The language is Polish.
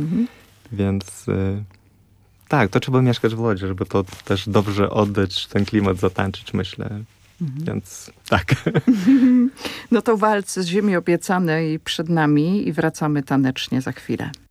Więc tak, to trzeba mieszkać w Łodzi, żeby to też dobrze oddać, ten klimat zatańczyć, myślę. Więc tak. No to walc z ziemi obiecanej przed nami i wracamy tanecznie za chwilę.